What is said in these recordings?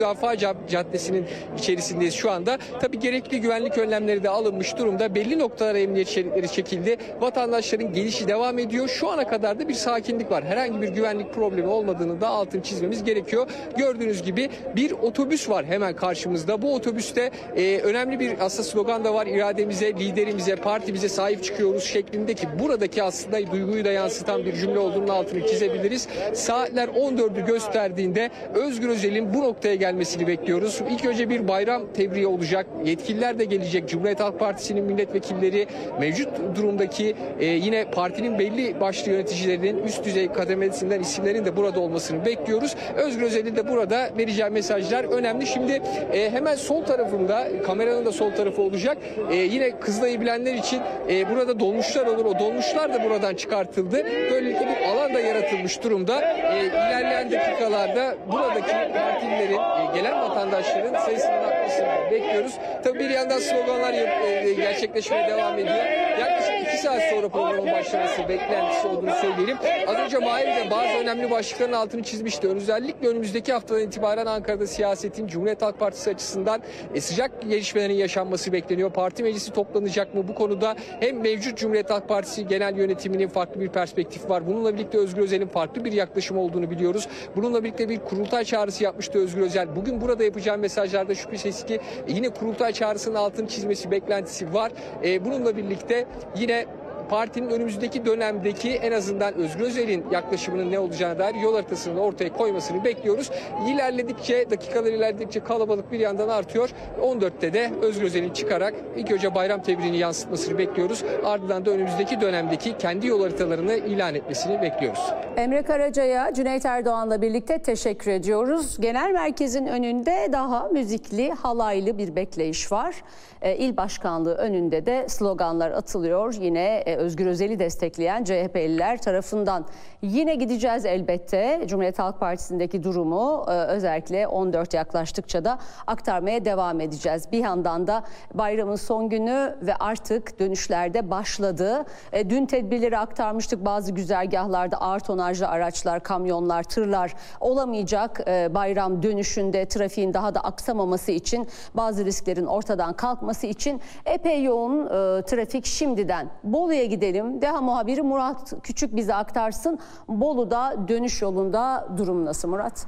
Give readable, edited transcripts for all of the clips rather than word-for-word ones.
Müdafaa Caddesi'nin içerisindeyiz şu anda. Tabii gerekli güvenlik önlemleri de alınmış durumda. Belli noktalara emniyet şeritleri çekildi. Vatandaşların gelişi devam ediyor. Şu ana kadar da bir sakinlik var. Herhangi bir güvenlik problemi olmadığını da altını çizmemiz gerekiyor. Gördüğünüz gibi bir otobüs var hemen karşımızda. Bu otobüste önemli bir aslında slogan da var. İrademize, liderimize, partimize sahip çıkıyoruz şeklindeki buradaki aslında duyguyu da yansıtan bir cümle olduğunun altını çizebiliriz. Saatler 14'ü gösterdiğinde Özgür Özel'in bu noktaya gelmesini bekliyoruz. İlk önce bir bayram tebriği olacak. Yetkililer de gelecek. Cumhuriyet Halk Partisi'nin milletvekilleri, mevcut durumdaki yine partinin belli başlı yöneticilerinin üst düzey kademesinden isimlerin de burada olmasını bekliyoruz. Özgür Özel'in de burada vereceği mesajlar önemli. Şimdi hemen sol tarafımda, kameranın da sol tarafı olacak. Yine Kızılay'ı bilenler için burada dolmuşlar olur. O dolmuşlar da buradan çıkartıldı. Böylelikle bir alan da yaratılmış durumda. İlerleyen dakikalarda buradaki partililerin, gelen vatandaşların sayısının artmasını bekliyoruz. Tabii bir yandan sloganlar gerçekleşmeye devam ediyor. Yaklaşık 2 saat sonra programın başlaması beklentisi olduğunu söyleyelim. Az önce Mahir de bazı önemli başlıkların altını çizmişti. Özellikle önümüzdeki haftadan itibaren Ankara'da siyasetin Cumhuriyet Halk Partisi açısından sıcak gelişmelerin yaşanması bekleniyor. Parti meclisi toplanacak mı? Bu konuda hem mevcut Cumhuriyet Halk Partisi genel yönetiminin farklı bir perspektifi var. Bununla birlikte Özgür Özel'in farklı bir yaklaşım olduğunu biliyoruz. Bununla birlikte bir kurultay çağrısı yapmıştı Özgür Özel. Bugün burada yapacağım mesajlarda şüphesiz ki yine kurultay çağrısının altını çizmesi beklentisi var. Bununla birlikte yine partinin önümüzdeki dönemdeki en azından Özgür Özel'in yaklaşımının ne olacağına dair yol haritasını ortaya koymasını bekliyoruz. Dakikalar ilerledikçe kalabalık bir yandan artıyor. 14'te de Özgür Özel'in çıkarak ilk önce bayram tebriğini yansıtmasını bekliyoruz. Ardından da önümüzdeki dönemdeki kendi yol haritalarını ilan etmesini bekliyoruz. Emre Karaca'ya Cüneyt Erdoğan'la birlikte teşekkür ediyoruz. Genel merkezin önünde daha müzikli, halaylı bir bekleyiş var. İl başkanlığı önünde de sloganlar atılıyor. Yine Özgür Özel'i destekleyen CHP'liler tarafından. Yine gideceğiz elbette. Cumhuriyet Halk Partisi'ndeki durumu özellikle 14 yaklaştıkça da aktarmaya devam edeceğiz. Bir yandan da bayramın son günü ve artık dönüşlerde başladı. Dün tedbirleri aktarmıştık. Bazı güzergahlarda ağır tonajlı araçlar, kamyonlar, tırlar olamayacak. Bayram dönüşünde trafiğin daha da aksamaması için, bazı risklerin ortadan kalkması için epey yoğun trafik şimdiden. Bolu'ya gidelim. DEHA muhabiri Murat Küçük bize aktarsın. Bolu'da dönüş yolunda durum nasıl Murat?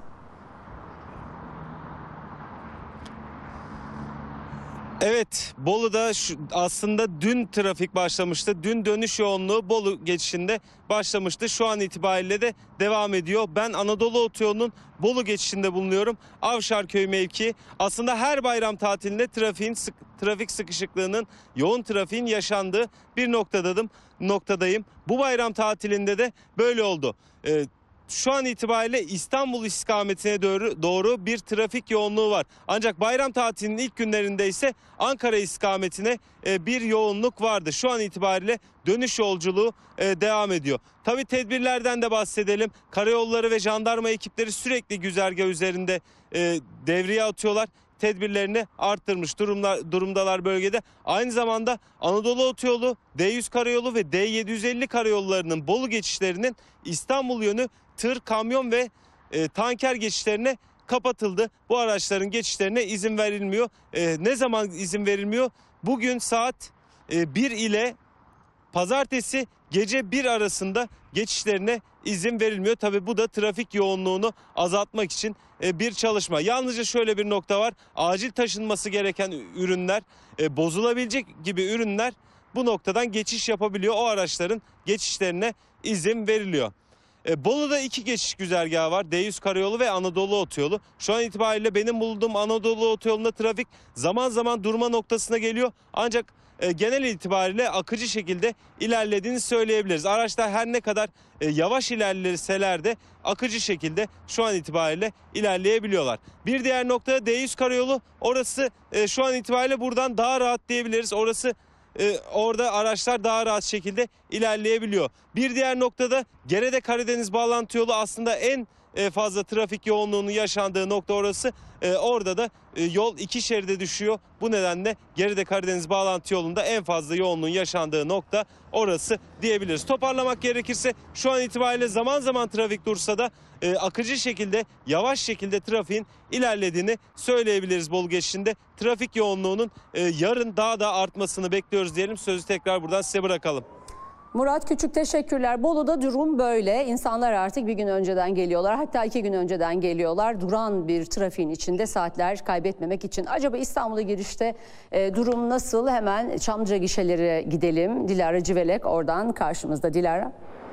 Evet, Bolu'da aslında dün trafik başlamıştı. Dün dönüş yoğunluğu Bolu geçişinde başlamıştı. Şu an itibariyle de devam ediyor. Ben Anadolu Otoyolu'nun Bolu geçişinde bulunuyorum. Avşarköy mevki. Aslında her bayram tatilinde trafik sıkışıklığının, yoğun trafiğin yaşandığı bir noktadayım. Bu bayram tatilinde de böyle oldu. Şu an itibariyle İstanbul istikametine doğru bir trafik yoğunluğu var. Ancak bayram tatilinin ilk günlerinde ise Ankara istikametine bir yoğunluk vardı. Şu an itibariyle dönüş yolculuğu devam ediyor. Tabii tedbirlerden de bahsedelim. Karayolları ve jandarma ekipleri sürekli güzergah üzerinde devreye atıyorlar. Tedbirlerini arttırmış durumdalar bölgede. Aynı zamanda Anadolu Otoyolu, D100 Karayolu ve D750 karayollarının Bolu geçişlerinin İstanbul yönü tır, kamyon ve tanker geçişlerine kapatıldı. Bu araçların geçişlerine izin verilmiyor. Ne zaman izin verilmiyor? Bugün saat 1 ile pazartesi gece 1 arasında geçişlerine izin verilmiyor. Tabii bu da trafik yoğunluğunu azaltmak için bir çalışma. Yalnızca şöyle bir nokta var. Acil taşınması gereken ürünler, bozulabilecek gibi ürünler bu noktadan geçiş yapabiliyor. O araçların geçişlerine izin veriliyor. Bolu'da 2 geçiş güzergahı var. D100 Karayolu ve Anadolu Otoyolu. Şu an itibariyle benim bulunduğum Anadolu Otoyolu'nda trafik zaman zaman durma noktasına geliyor. Ancak genel itibariyle akıcı şekilde ilerlediğini söyleyebiliriz. Araçlar her ne kadar yavaş ilerleseler de akıcı şekilde şu an itibariyle ilerleyebiliyorlar. Bir diğer nokta D100 Karayolu. Orası şu an itibariyle buradan daha rahat diyebiliriz. Orada araçlar daha rahat şekilde ilerleyebiliyor. Bir diğer noktada Gerede Karadeniz bağlantı yolu aslında en fazla trafik yoğunluğunun yaşandığı nokta orası. Orada da yol 2 şeride düşüyor. Bu nedenle geride Karadeniz bağlantı yolunda en fazla yoğunluğun yaşandığı nokta orası diyebiliriz. Toparlamak gerekirse şu an itibariyle zaman zaman trafik dursa da akıcı şekilde, yavaş şekilde trafiğin ilerlediğini söyleyebiliriz Bolu geçişinde. Trafik yoğunluğunun yarın daha da artmasını bekliyoruz diyelim. Sözü tekrar buradan size bırakalım. Murat Küçük teşekkürler. Bolu'da durum böyle. İnsanlar artık bir gün önceden geliyorlar. Hatta 2 gün önceden geliyorlar. Duran bir trafiğin içinde saatler kaybetmemek için. Acaba İstanbul'a girişte durum nasıl? Hemen Çamlıca gişelere gidelim. Dilara Civelek oradan karşımızda. Dilara.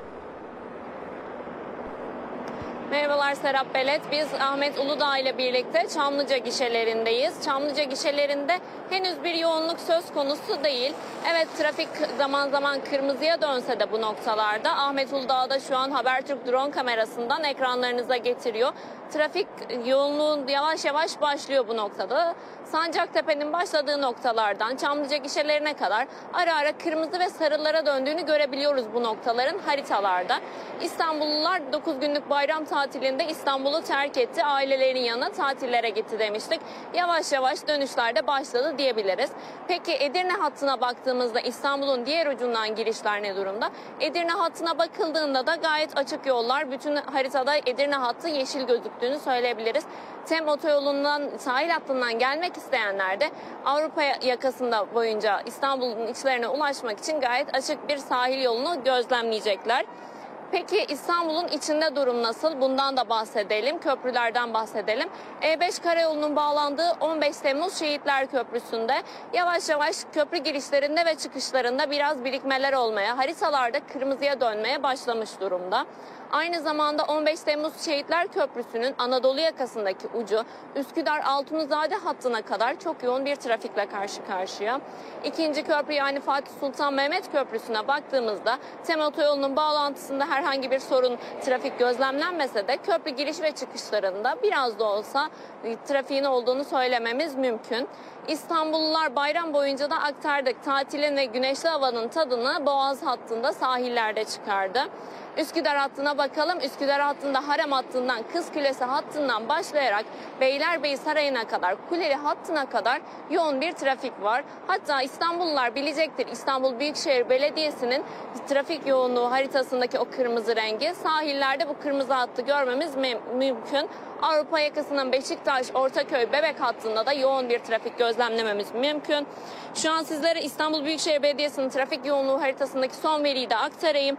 Merhabalar Serap Belet. Biz Ahmet Uludağ ile birlikte Çamlıca gişelerindeyiz. Çamlıca gişelerinde henüz bir yoğunluk söz konusu değil. Evet, trafik zaman zaman kırmızıya dönse de bu noktalarda Ahmet Uludağ'da şu an Habertürk drone kamerasından ekranlarınıza getiriyor. Trafik yoğunluğu yavaş yavaş başlıyor bu noktada. Sancaktepe'nin başladığı noktalardan Çamlıca gişelerine kadar ara ara kırmızı ve sarılara döndüğünü görebiliyoruz bu noktaların haritalarda. İstanbullular 9 günlük bayram tatilinde İstanbul'u terk etti. Ailelerinin yanına tatillere gitti demiştik. Yavaş yavaş dönüşlerde başladı diyebiliriz. Peki Edirne hattına baktığımızda İstanbul'un diğer ucundan girişler ne durumda? Edirne hattına bakıldığında da gayet açık yollar. Bütün haritada Edirne hattı yeşil gözüktüğünü söyleyebiliriz. TEM otoyolundan, sahil hattından gelmek isteyenler de Avrupa yakasında boyunca İstanbul'un içlerine ulaşmak için gayet açık bir sahil yolunu gözlemleyecekler. Peki İstanbul'un içinde durum nasıl? Bundan da bahsedelim. Köprülerden bahsedelim. E5 karayolunun bağlandığı 15 Temmuz Şehitler Köprüsü'nde yavaş yavaş köprü girişlerinde ve çıkışlarında biraz birikmeler olmaya, haritalarda kırmızıya dönmeye başlamış durumda. Aynı zamanda 15 Temmuz Şehitler Köprüsü'nün Anadolu yakasındaki ucu Üsküdar Altunizade hattına kadar çok yoğun bir trafikle karşı karşıya. İkinci köprü yani Fatih Sultan Mehmet Köprüsü'ne baktığımızda TEM otoyolunun bağlantısında herhangi bir sorun, trafik gözlemlenmese de köprü giriş ve çıkışlarında biraz da olsa trafiğin olduğunu söylememiz mümkün. İstanbullular bayram boyunca da aktardık. Tatilin ve güneşli havanın tadını Boğaz hattında sahillerde çıkardı. Üsküdar hattına bakalım. Üsküdar hattında Harem hattından, Kız Kulesi hattından başlayarak Beylerbeyi Sarayı'na kadar, Kuleli hattına kadar yoğun bir trafik var. Hatta İstanbullular bilecektir, İstanbul Büyükşehir Belediyesi'nin trafik yoğunluğu haritasındaki o kırmızı rengi. Sahillerde bu kırmızı hattı görmemiz mümkün. Avrupa yakasının Beşiktaş, Ortaköy, Bebek hattında da yoğun bir trafik gözlemlememiz mümkün. Şu an sizlere İstanbul Büyükşehir Belediyesi'nin trafik yoğunluğu haritasındaki son veriyi de aktarayım.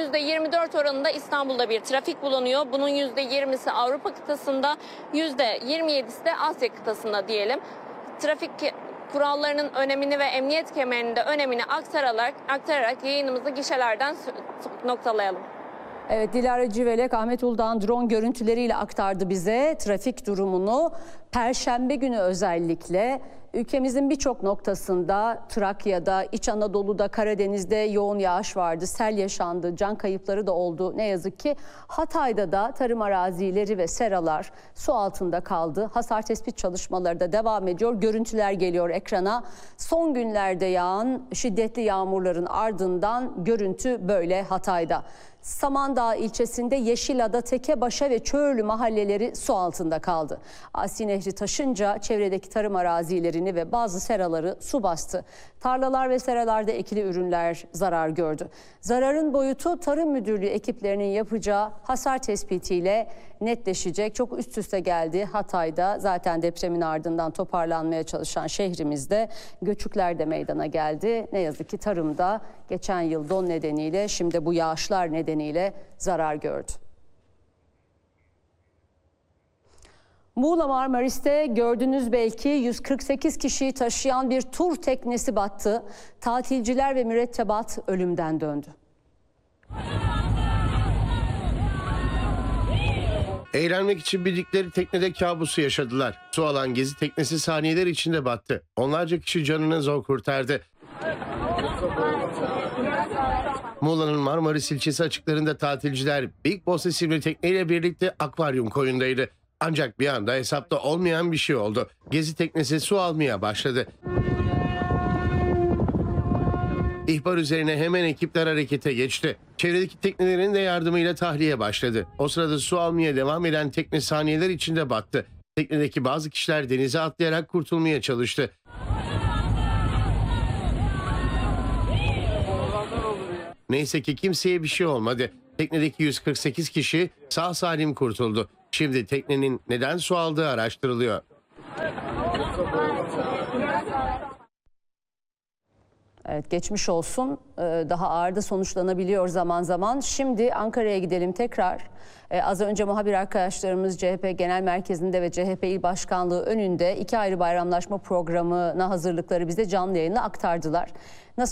%24 oranında İstanbul'da bir trafik bulunuyor. Bunun %20'si Avrupa kıtasında, %27'si de Asya kıtasında diyelim. Trafik kurallarının önemini ve emniyet kemerinin de önemini aktararak yayınımızı gişelerden noktalayalım. Evet, Dilara Civelek, Ahmet Uludağ'ın drone görüntüleriyle aktardı bize trafik durumunu. Perşembe günü özellikle ülkemizin birçok noktasında, Trakya'da, İç Anadolu'da, Karadeniz'de yoğun yağış vardı. Sel yaşandı, can kayıpları da oldu ne yazık ki. Hatay'da da tarım arazileri ve seralar su altında kaldı. Hasar tespit çalışmaları da devam ediyor. Görüntüler geliyor ekrana. Son günlerde yağan şiddetli yağmurların ardından görüntü böyle Hatay'da. Samandağ ilçesinde Yeşilada, Tekebaşa ve Çöğürlü mahalleleri su altında kaldı. Asi Nehri taşınca çevredeki tarım arazilerini ve bazı seraları su bastı. Tarlalar ve seralarda ekili ürünler zarar gördü. Zararın boyutu Tarım Müdürlüğü ekiplerinin yapacağı hasar tespitiyle netleşecek. Çok üst üste geldi Hatay'da. Zaten depremin ardından toparlanmaya çalışan şehrimizde göçükler de meydana geldi. Ne yazık ki tarımda geçen yıl don nedeniyle, şimdi bu yağışlar nedeniyle zarar gördü. Muğla Marmaris'te gördünüz belki 148 kişiyi taşıyan bir tur teknesi battı. Tatilciler ve mürettebat ölümden döndü. Eğlenmek için bindikleri teknede kabusu yaşadılar. Su alan gezi teknesi saniyeler içinde battı. Onlarca kişi canını zor kurtardı. Muğla'nın Marmaris ilçesi açıklarında tatilciler Big Boss isimli tekneyle birlikte akvaryum koyundaydı. Ancak bir anda hesapta olmayan bir şey oldu. Gezi teknesi su almaya başladı. İhbar üzerine hemen ekipler harekete geçti. Çevredeki teknelerin de yardımıyla tahliye başladı. O sırada su almaya devam eden tekne saniyeler içinde battı. Teknedeki bazı kişiler denize atlayarak kurtulmaya çalıştı. Neyse ki kimseye bir şey olmadı. Teknedeki 148 kişi sağ salim kurtuldu. Şimdi teknenin neden su aldığı araştırılıyor. Evet, geçmiş olsun. Daha ağır da sonuçlanabiliyor zaman zaman. Şimdi Ankara'ya gidelim tekrar. Az önce muhabir arkadaşlarımız CHP Genel Merkezi'nde ve CHP İl Başkanlığı önünde 2 ayrı bayramlaşma programına hazırlıkları bize canlı yayınla aktardılar. Nasıl